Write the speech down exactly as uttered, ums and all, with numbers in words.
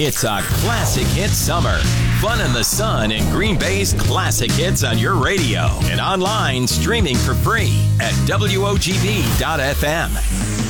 It's a classic hit summer. Fun in the sun and Green Bay's classic hits on your radio and online streaming for free at W O G B dot F M.